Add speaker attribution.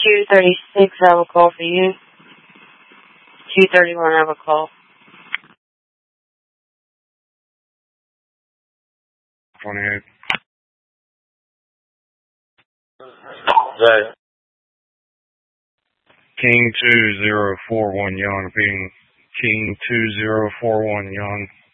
Speaker 1: 236, I have a call for you. 231, I have a call.
Speaker 2: 28.
Speaker 3: Zay.
Speaker 2: King 2041 Young, being King 2041 Young.